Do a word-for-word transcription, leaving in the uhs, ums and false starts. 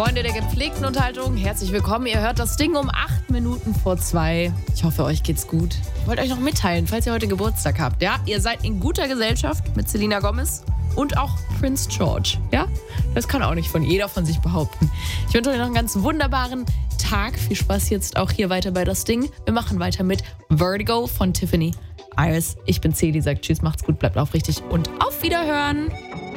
Freunde der gepflegten Unterhaltung, herzlich willkommen. Ihr hört das Ding um acht Minuten vor zwei. Ich hoffe, euch geht's gut. Ich wollte euch noch mitteilen, falls ihr heute Geburtstag habt. Ja, ihr seid in guter Gesellschaft mit Selena Gomez und auch Prince George. Ja, das kann auch nicht von jeder von sich behaupten. Ich wünsche euch noch einen ganz wunderbaren Tag. Viel Spaß jetzt auch hier weiter bei das Ding. Wir machen weiter mit Vertigo von Tiffany Iris. Ich bin C, die sagt Tschüss, macht's gut, bleibt aufrichtig und auf Wiederhören.